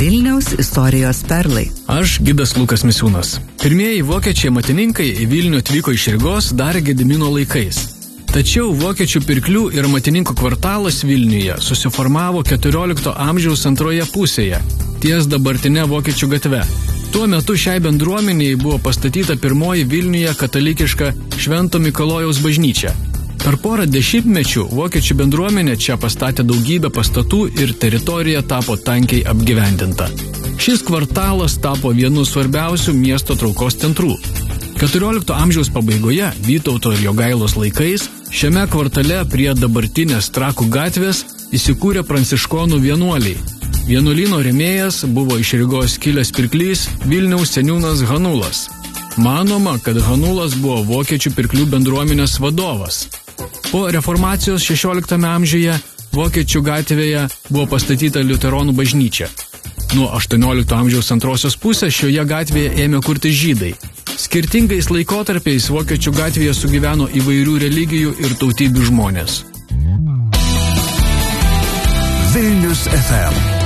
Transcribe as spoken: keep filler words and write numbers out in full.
Vilniaus istorijos perlai. Aš gidas Lukas Misiūnas. Pirmieji vokiečiai matininkai į Vilnių atvyko iš Rygos dar Gedimino laikais. Tačiau vokiečių pirklių ir matininkų kvartalas Vilniuje susiformavo keturiolikto amžiaus antroje pusėje, ties dabartinė Vokiečių gatve. Tuo metu šiai bendruomeniai buvo pastatyta pirmoji Vilniuje katalikiška Švento Mikalojaus bažnyčia. Per porą dešimtmečių vokiečių bendruomenė čia pastatė daugybę pastatų ir teritorija tapo tankiai apgyvendinta. Šis kvartalas tapo vienu svarbiausių miesto traukos centrų. keturiolikto amžiaus pabaigoje, Vytauto ir Jogailos laikais, šiame kvartale prie dabartinės Trakų gatvės įsikūrė pranciškonų vienuoliai. Vienuolyno rėmėjas buvo iš Rygos kilęs pirklys Vilniaus seniūnas Hanulas. Manoma, kad Hanulas buvo vokiečių pirklių bendruomenės vadovas. Po reformacijos šešioliktame amžiuje Vokiečių gatvėje buvo pastatyta liuteronų bažnyčia. Nuo aštuoniolikto amžiaus antrosios pusės šioje gatvėje ėmė kurti žydai. Skirtingais laikotarpiais Vokiečių gatvėje sugyveno įvairių religijų ir tautybių žmonės. Vilnius F M